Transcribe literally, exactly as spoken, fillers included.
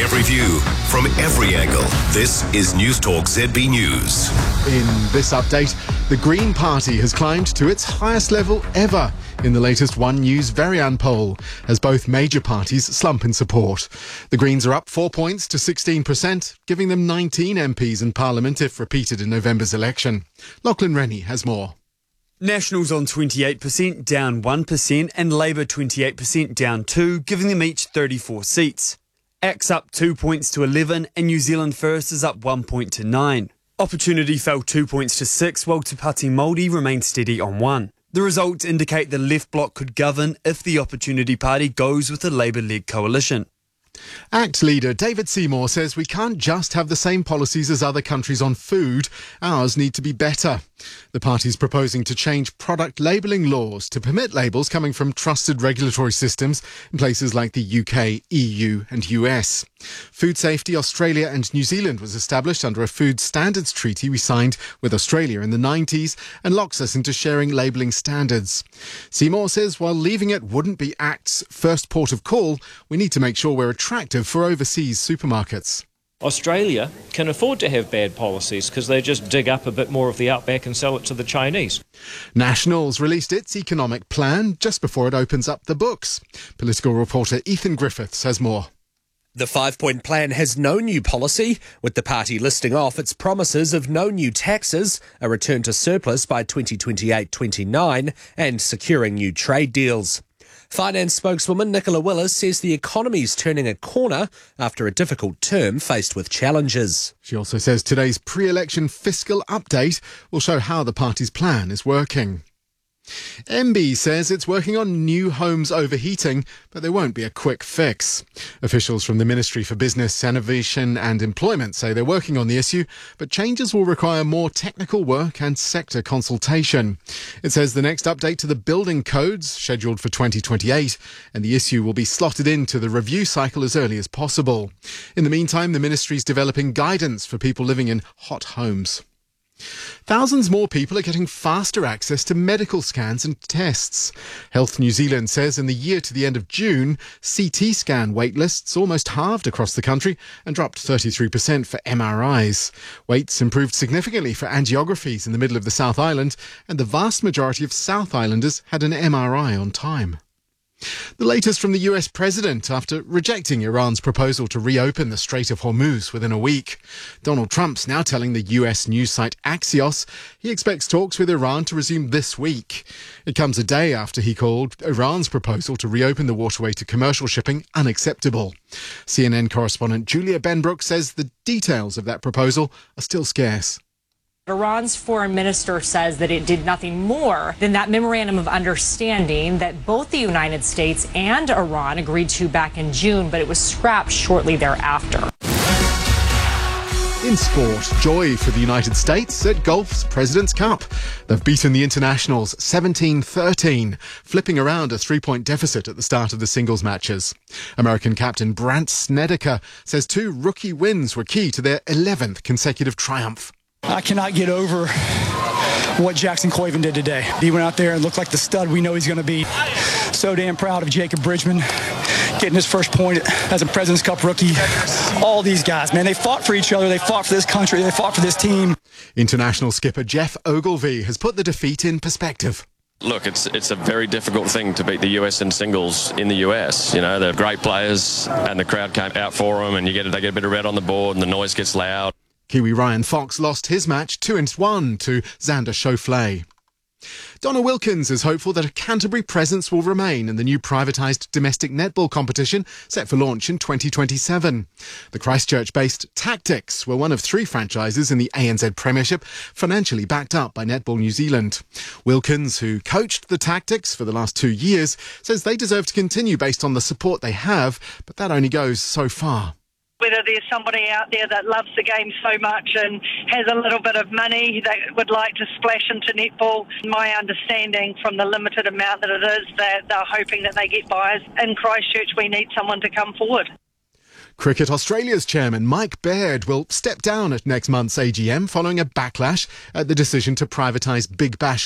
Every view from every angle. This is Newstalk Z B News. In this update, the Green Party has climbed to its highest level ever in the latest One News Varian poll, as both major parties slump in support. The Greens are up four points to sixteen percent, giving them nineteen M Ps in Parliament if repeated in November's election. Lachlan Rennie has more. Nationals on twenty-eight percent, down one percent, and Labour twenty-eight percent, down two, giving them each thirty-four seats. A C T's up two points to eleven, and New Zealand First is up one point to nine. Opportunity fell two points to six, while Te Pāti Māori remained steady on one. The results indicate the left bloc could govern if the Opportunity Party goes with a Labour-led coalition. A C T leader David Seymour says we can't just have the same policies as other countries on food. Ours need to be better. The party's proposing to change product labelling laws to permit labels coming from trusted regulatory systems in places like the U K, E U and U S. Food Safety Australia and New Zealand was established under a food standards treaty we signed with Australia in the nineties and locks us into sharing labelling standards. Seymour says while leaving it wouldn't be A C T's first port of call, we need to make sure we're attractive for overseas supermarkets. Australia can afford to have bad policies because they just dig up a bit more of the outback and sell it to the Chinese. Nationals released its economic plan just before it opens up the books. Political reporter Ethan Griffiths has more. The five-point plan has no new policy, with the party listing off its promises of no new taxes, a return to surplus by twenty twenty-eight twenty-nine, and securing new trade deals. Finance spokeswoman Nicola Willis says the economy's turning a corner after a difficult term faced with challenges. She also says today's pre-election fiscal update will show how the party's plan is working. M B says it's working on new homes overheating, but there won't be a quick fix. Officials from the Ministry for Business, Innovation and Employment say they're working on the issue, but changes will require more technical work and sector consultation. It says the next update to the building codes, scheduled for twenty twenty-eight, and the issue will be slotted into the review cycle as early as possible. In the meantime, the Ministry's developing guidance for people living in hot homes. Thousands more people are getting faster access to medical scans and tests. Health New Zealand says in the year to the end of June, C T scan waitlists almost halved across the country and dropped thirty-three percent for M R Is. Waits improved significantly for angiographies in the middle of the South Island, and the vast majority of South Islanders had an M R I on time. The latest from the U S president after rejecting Iran's proposal to reopen the Strait of Hormuz within a week. Donald Trump's now telling the U S news site Axios he expects talks with Iran to resume this week. It comes a day after he called Iran's proposal to reopen the waterway to commercial shipping unacceptable. C N N correspondent Julia Benbrook says the details of that proposal are still scarce. Iran's foreign minister says that it did nothing more than that memorandum of understanding that both the United States and Iran agreed to back in June, but it was scrapped shortly thereafter. In sport, joy for the United States at golf's President's Cup. They've beaten the internationals seventeen thirteen, flipping around a three-point deficit at the start of the singles matches. American captain Brandt Snedeker says two rookie wins were key to their eleventh consecutive triumph. I cannot get over what Jackson Koiven did today. He went out there and looked like the stud we know he's going to be. So damn proud of Jacob Bridgman getting his first point as a President's Cup rookie. All these guys, man, they fought for each other. They fought for this country. They fought for this team. International skipper Jeff Ogilvie has put the defeat in perspective. Look, it's it's a very difficult thing to beat the U S in singles in the U S. You know, they're great players and the crowd came out for them and you get they get a bit of red on the board and the noise gets loud. Kiwi Ryan Fox lost his match two and one to Xander Schauffele. Donna Wilkins is hopeful that a Canterbury presence will remain in the new privatised domestic netball competition set for launch in twenty twenty-seven. The Christchurch-based Tactics were one of three franchises in the A N Z Premiership, financially backed up by Netball New Zealand. Wilkins, who coached the Tactics for the last two years, says they deserve to continue based on the support they have, but that only goes so far. Whether there's somebody out there that loves the game so much and has a little bit of money that would like to splash into netball, my understanding from the limited amount that it is, that they're hoping that they get buyers. In Christchurch, we need someone to come forward. Cricket Australia's chairman Mike Baird will step down at next month's A G M following a backlash at the decision to privatise Big Bash